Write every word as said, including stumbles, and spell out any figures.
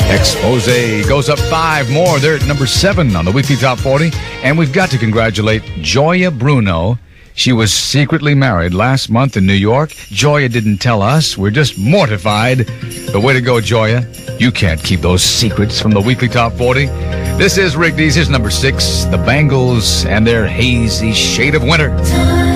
Expose goes up five more. They're at number seven on the weekly top forty. And we've got to congratulate Joya Bruno. She was secretly married last month in New York. Joya didn't tell us. We're just mortified. But way to go, Joya. You can't keep those secrets from the weekly top forty. This is Rick Dees. Here's number six, the Bangles and their Hazy Shade of Winter.